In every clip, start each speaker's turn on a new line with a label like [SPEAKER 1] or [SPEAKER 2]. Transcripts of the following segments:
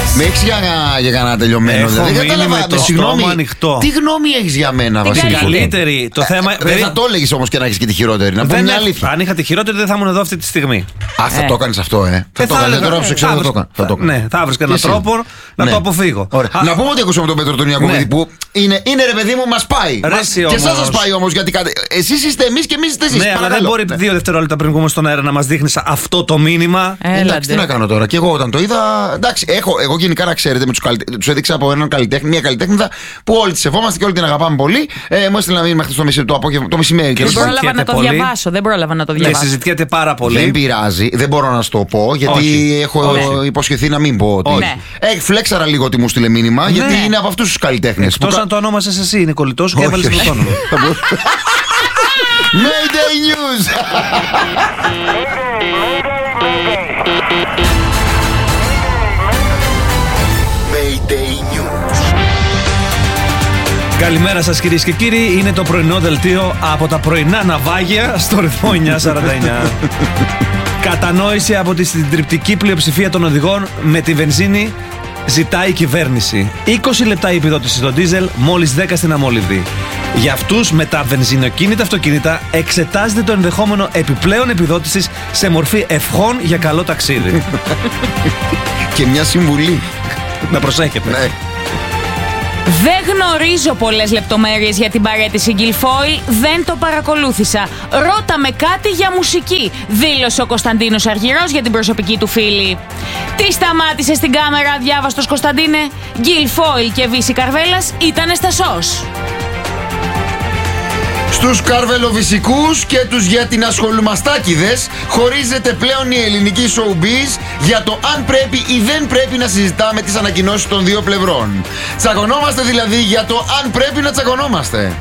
[SPEAKER 1] Με έχεις για κανένα τελειωμένο?
[SPEAKER 2] Δεν κατάλαβα.
[SPEAKER 1] Συγγνώμη,
[SPEAKER 2] ανοιχτό.
[SPEAKER 1] Τι γνώμη έχεις για μένα, Βασίλη?
[SPEAKER 2] Καλύτερη. Το θέμα.
[SPEAKER 1] Δεν θα το έλεγες όμως και να έχεις και τη χειρότερη. Να πούμε μια αλήθεια.
[SPEAKER 2] Αν είχα τη χειρότερη, δεν θα ήμουν εδώ αυτή τη στιγμή.
[SPEAKER 1] Θα το έκανες αυτό, Θα το έκανες τώρα, σε ξέρω, θα το έκανα.
[SPEAKER 2] Ναι, θα βρεις έναν τρόπο να το αποφύγω.
[SPEAKER 1] Να πούμε ότι ακούσαμε τον Πέτρο τον Ιακωβίδη που είναι ρε παιδί μου, μας πάει. Και εσάς σας πάει όμως, γιατί εσείς είστε εμείς και εμείς είστε εσείς.
[SPEAKER 2] Ναι, αλλά δεν μπορεί 2 δευτερόλεπτα πριν βγούμε στον αέρα να μας δείχνεις αυτό το μήνυμα.
[SPEAKER 1] Εντάξει, τι να κάνω τώρα. Και εγώ όταν το είδα. Εντάξει, εγώ γενικά να ξέρετε, τους έδειξα από έναν καλλιτέχνη, μια καλλιτέχνηδα που όλοι τη σεβόμαστε και όλοι την αγαπάμε πολύ. Μου έστειλε να μείνει μέχρι το μεσημέρι.
[SPEAKER 3] Δεν πρόλαβα να το διαβάσω. Και
[SPEAKER 2] συζητιέται πάρα πολύ.
[SPEAKER 1] Δεν πειράζει, δεν μπορώ να σου το πω, γιατί έχω υποσχεθεί να μην πω ότι. Φλέξαρα λίγο ότι μου στείλε μήνυμα, γιατί είναι από αυτούς τους καλλιτέχνες.
[SPEAKER 2] Εκτός αν το ονόμασες εσύ, είναι κολλητός και έβαλες το όνομα.
[SPEAKER 1] Mayday News! Mayday News.
[SPEAKER 2] Καλημέρα σας κυρίες και κύριοι, είναι το πρωινό δελτίο από τα πρωινά ναυάγια στο ρυθμό 949. Κατανόηση από τη συντριπτική πλειοψηφία των οδηγών με τη βενζίνη ζητάει η κυβέρνηση. 20 λεπτά η επιδότηση στο ντίζελ, μόλις 10 στην αμόλυβδη. Για αυτούς με τα βενζινοκίνητα αυτοκίνητα εξετάζεται το ενδεχόμενο επιπλέον επιδότησης σε μορφή ευχών για καλό ταξίδι.
[SPEAKER 1] Και μια συμβουλή.
[SPEAKER 2] Να προσέχετε.
[SPEAKER 1] Ναι.
[SPEAKER 3] Δεν γνωρίζω πολλές λεπτομέρειες για την παραίτηση Γκιλφόιλ, δεν το παρακολούθησα. Ρώτα με κάτι για μουσική, δήλωσε ο Κωνσταντίνος Αργυρός για την προσωπική του φίλη. Τι σταμάτησε στην κάμερα, αδιάβαστος Κωνσταντίνε? Γκιλφόιλ και Βύση Καρβέλας ήτανε στα σως.
[SPEAKER 1] Στους καρβελοβυσικούς και τους για την ασχολουμαστάκηδες χωρίζεται πλέον η ελληνική showbiz για το αν πρέπει ή δεν πρέπει να συζητάμε τις ανακοινώσεις των δύο πλευρών. Τσακωνόμαστε δηλαδή για το αν πρέπει να τσακωνόμαστε.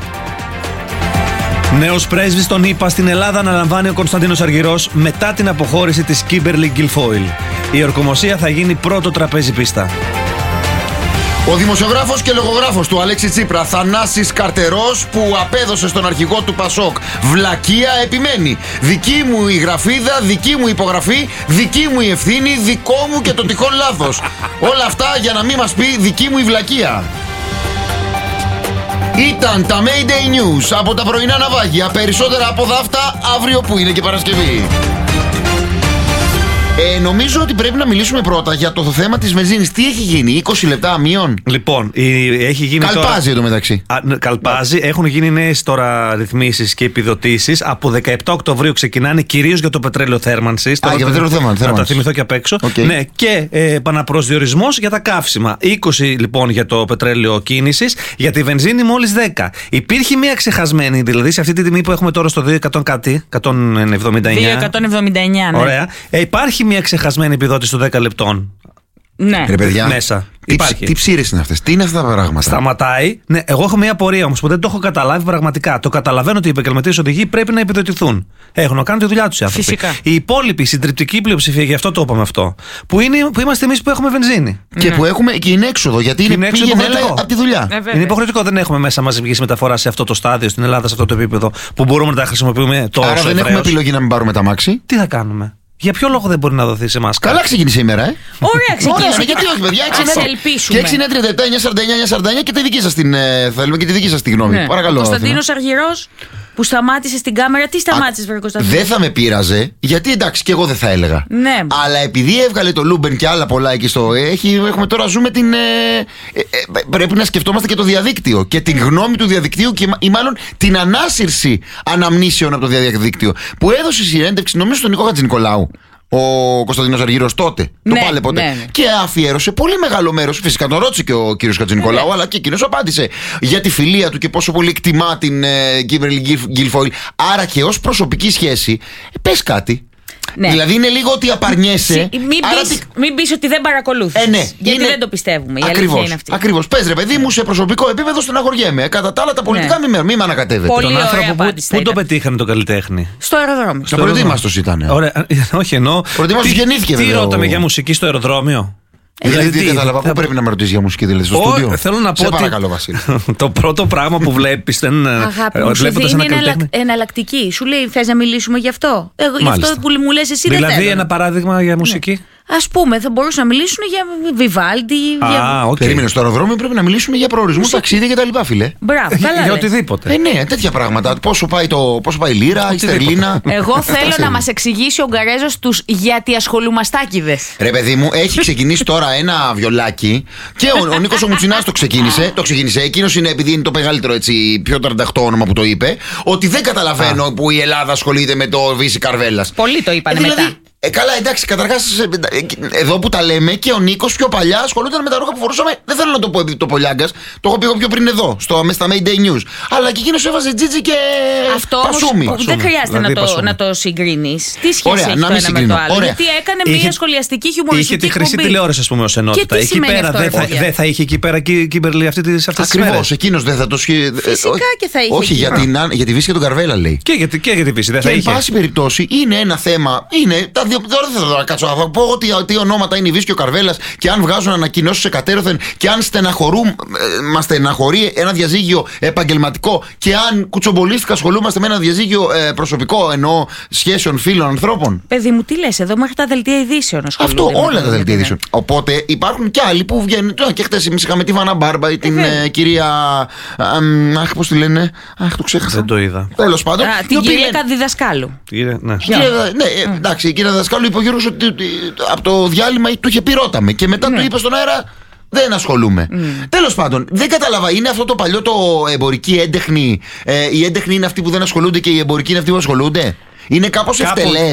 [SPEAKER 2] Νέος πρέσβης των ΗΠΑ στην Ελλάδα αναλαμβάνει ο Κωνσταντίνος Αργυρός μετά την αποχώρηση της Κίμπερλι Γκιλφόιλ. Η ορκομοσία θα γίνει πρώτο τραπέζι πίστα.
[SPEAKER 1] Ο δημοσιογράφος και λογογράφος του Αλέξη Τσίπρα, Θανάσης Καρτερός, που απέδωσε στον αρχηγό του Πασόκ βλακεία, επιμένει. Δική μου η γραφίδα, δική μου υπογραφή, δική μου η ευθύνη, δικό μου και το τυχόν λάθος. Όλα αυτά για να μην μας πει δική μου η βλακεία. Ήταν τα Mayday News από τα πρωινά ναυάγια. Περισσότερα από δάφτα αύριο που είναι και Παρασκευή. Νομίζω ότι πρέπει να μιλήσουμε πρώτα για το θέμα της βενζίνης. Τι έχει γίνει, 20 λεπτά μείον?
[SPEAKER 2] Λοιπόν, έχει γίνει.
[SPEAKER 1] Καλπάζει εδώ μεταξύ.
[SPEAKER 2] Καλπάζει. Έχουν γίνει νέες τώρα ρυθμίσεις και επιδοτήσεις. Από 17 Οκτωβρίου ξεκινάνε κυρίως για το πετρέλαιο θέρμανσης.
[SPEAKER 1] Για πετρέλαιο θέρμανσης.
[SPEAKER 2] Να τα θυμηθώ και απ' έξω. Ναι, και επαναπροσδιορισμός για τα καύσιμα. 20 λοιπόν για το πετρέλαιο κίνησης. Για τη βενζίνη μόλις 10. Υπήρχε μια ξεχασμένη, δηλαδή σε αυτή τη τιμή που έχουμε τώρα στο 200 κάτι, 179.
[SPEAKER 3] 279, ναι.
[SPEAKER 2] Ωραία. Υπάρχει μια ξεχασμένη επιδότηση των 10 λεπτών.
[SPEAKER 3] Ναι.
[SPEAKER 1] Ρε παιδιά,
[SPEAKER 2] μέσα.
[SPEAKER 1] Τι ψήρες είναι αυτές, τι είναι αυτά τα πράγματα?
[SPEAKER 2] Σταματάει. Ναι, εγώ έχω μια απορία όμως που δεν το έχω καταλάβει πραγματικά. Το καταλαβαίνω ότι οι επαγγελματίες οδηγοί πρέπει να επιδοτηθούν. Έχουν να κάνουν τη δουλειά τους οι άνθρωποι.
[SPEAKER 3] Φυσικά.
[SPEAKER 2] Η υπόλοιπη συντριπτική πλειοψηφία, γι' αυτό το είπαμε αυτό, που είμαστε εμείς που έχουμε βενζίνη.
[SPEAKER 1] Και που έχουμε και είναι έξοδο, γιατί είναι πήγαινε από τη δουλειά.
[SPEAKER 2] Είναι υποχρεωτικό, δεν έχουμε μέσα μαζικής μεταφοράς σε αυτό το στάδιο στην Ελλάδα, σε αυτό το επίπεδο που μπορούμε να τα χρησιμοποιούμε τόσο.
[SPEAKER 1] Άρα δεν έχουμε επιλογή να μην πάρουμε τα μάξι.
[SPEAKER 2] Τι θα κάνουμε? Για ποιο λόγο δεν μπορεί να δοθεί σε εμάς?
[SPEAKER 1] Καλά ξεκίνησε η μέρα,
[SPEAKER 3] Ωραία ξεκίνησε.
[SPEAKER 1] Γιατί όχι, παιδιά,
[SPEAKER 3] ας ελπίσουμε.
[SPEAKER 1] Και 6-9-37, 9-49-9-49 και τη δική σας την θέλουμε και τη δική σας τη γνώμη.
[SPEAKER 3] Ναι.
[SPEAKER 1] Παρακαλώ.
[SPEAKER 3] Ο Κωνσταντίνος Αργυρός που σταμάτησε στην κάμερα, τι σταμάτησες, βρε Κωνσταντίνο?
[SPEAKER 1] Δεν θα με πείραζε, γιατί εντάξει και εγώ δεν θα έλεγα.
[SPEAKER 3] Ναι.
[SPEAKER 1] Αλλά επειδή έβγαλε το Λούμπεν και άλλα πολλά εκεί στο. Έχουμε τώρα ζούμε την. Πρέπει να σκεφτόμαστε και το διαδίκτυο και την γνώμη του διαδικτύου ή μάλλον την ανάσυρση αναμνήσεων από το διαδίκτυο. Που έδωσε συνέντευξη, νομίζω, στον Νικό Χατζηνικολάου. Ο Κωνσταντίνος Αργυρός τότε.
[SPEAKER 3] Ναι,
[SPEAKER 1] το πάλε ποτέ.
[SPEAKER 3] Ναι.
[SPEAKER 1] Και αφιέρωσε πολύ μεγάλο μέρος. Φυσικά τον ρώτησε και ο κύριος Χατζηνικολάου,
[SPEAKER 3] Ναι.
[SPEAKER 1] αλλά και εκείνος απάντησε για τη φιλία του και πόσο πολύ εκτιμά την Κίμπερλι Γκιλφόιλ. Άρα και ως προσωπική σχέση, πες κάτι.
[SPEAKER 3] Ναι.
[SPEAKER 1] Δηλαδή είναι λίγο ότι απαρνιέσαι.
[SPEAKER 3] Μην πεις ότι δεν παρακολούθησες.
[SPEAKER 1] Ναι,
[SPEAKER 3] γιατί δεν το πιστεύουμε. Η αλήθεια είναι αυτή.
[SPEAKER 1] Ακριβώς. Πες ρε παιδί μου, σε προσωπικό επίπεδο στεναχωριέμαι. Κατά τα άλλα τα πολιτικά μη με ανακατεύετε.
[SPEAKER 3] Πολύ
[SPEAKER 2] τον άνθρωπο πού το πετύχανε τον καλλιτέχνη?
[SPEAKER 3] Στο αεροδρόμιο.
[SPEAKER 1] Στο προετοίμαστος ήταν.
[SPEAKER 2] Ωραία, όχι εννοώ.
[SPEAKER 1] Προετοίμαστος γεννήθηκε
[SPEAKER 2] Τι
[SPEAKER 1] βέβαια.
[SPEAKER 2] ρωτάμε για μουσική στο αεροδρόμιο?
[SPEAKER 1] Δηλαδή τι κατάλαβα, πού πρέπει να με ρωτήσεις για μουσική, δηλαδή στο στούντιο?
[SPEAKER 2] Θέλω να πω.
[SPEAKER 1] Σε παρακαλώ, Βασίλη.
[SPEAKER 2] Το πρώτο πράγμα που βλέπεις δεν.
[SPEAKER 3] Αγάπη μου, σου δίνει εναλλακτική. Σου λέει, θες να μιλήσουμε γι' αυτό? Γι' αυτό που μου λες εσύ δεν θέλω.
[SPEAKER 2] Δηλαδή ένα παράδειγμα για μουσική.
[SPEAKER 3] Ας πούμε, θα μπορούσαν να μιλήσουν για Βιβάλντι.
[SPEAKER 1] Περίμενε, στο αεροδρόμιο πρέπει να μιλήσουμε για προορισμούς, ταξίδια και τα λοιπά, φίλε.
[SPEAKER 3] Μπράβο, καλά.
[SPEAKER 2] Για οτιδήποτε.
[SPEAKER 1] Ναι, τέτοια πράγματα. Πόσο πάει η λίρα, η στερλίνα.
[SPEAKER 3] Εγώ θέλω να μας εξηγήσει ο Γκαρέζος τους γιατί ασχολούμαστάκηδες.
[SPEAKER 1] Ρε παιδί μου, έχει ξεκινήσει τώρα ένα βιολάκι και ο Νίκος ο Μουτσινάς το ξεκίνησε. Εκείνος είναι, επειδή είναι το μεγαλύτερο, έτσι, πιο ταρανταχτό όνομα που το είπε, ότι δεν καταλαβαίνω που η Ελλάδα ασχολείται με το Βύση Καρβέλας.
[SPEAKER 3] Πολλοί το είπανε μετά.
[SPEAKER 1] Καλά, εντάξει, καταρχάς, εδώ που τα λέμε και ο Νίκος πιο παλιά ασχολούνταν με τα ρούχα που φορούσαμε. Δεν θέλω να το πω επειδή το Πολιάγκας, το έχω πει εγώ πιο πριν εδώ, στα Mayday News. Αλλά και εκείνος έβαζε τζίτζι και πασούμι.
[SPEAKER 3] Δεν χρειάζεται να το συγκρίνεις. Τι σχέση έχει το ένα με το άλλο? Γιατί έκανε μια σχολιαστική χιουμοριστική.
[SPEAKER 2] Είχε τη χρυσή τηλεόραση, ας πούμε, ως ενότητα. Εκεί πέρα δεν θα είχε εκεί πέρα Κίμπερλι αυτή τη στιγμή.
[SPEAKER 1] Ακριβώς, εκείνος δεν θα το
[SPEAKER 3] Φυσικά και θα είχε.
[SPEAKER 1] Όχι, για τη Βύση και τον Καρβέλα λέει.
[SPEAKER 2] Και για τη Βύση δεν θα είχε.
[SPEAKER 1] Και εν πάση περιπτώσει είναι ένα θέμα. Τώρα δεν θα κάτσω να πω τι ονόματα είναι η Βύση και ο Καρβέλας και αν βγάζουν ανακοινώσεις εκατέρωθεν και αν μας στεναχωρεί ένα διαζύγιο επαγγελματικό και αν κουτσομπολίστικα ασχολούμαστε με ένα διαζύγιο προσωπικό, εννοώ σχέσεων φίλων ανθρώπων.
[SPEAKER 3] Παιδί μου, τι λες, εδώ μέχρι τα δελτία ειδήσεων ασχολούνται.
[SPEAKER 1] Αυτό, όλα τα δελτία ειδήσεων. Οπότε υπάρχουν και άλλοι που βγαίνουν. Και χτες εμείς είχαμε τη Βάνα Μπάρμπα, την κυρία. Αχ, πώς τη λένε. Αχ, το ξέχασα.
[SPEAKER 2] Δεν το είδα.
[SPEAKER 1] Τέλος πάντων.
[SPEAKER 3] Την κυρία Διδασκάλου.
[SPEAKER 2] Ναι,
[SPEAKER 1] εντάξει, η κυρία Διδασκάλου είπε ο Γιώργος ότι από το διάλειμμα του είχε πει ρώταμε και μετά του είπε στον αέρα δεν ασχολούμαι. Τέλος πάντων, δεν κατάλαβα, είναι αυτό το παλιό το εμπορική έντεχνη. Οι έντεχνοι είναι αυτοί που δεν ασχολούνται και οι εμπορικοί είναι αυτοί που ασχολούνται. Είναι κάπως ευτελές.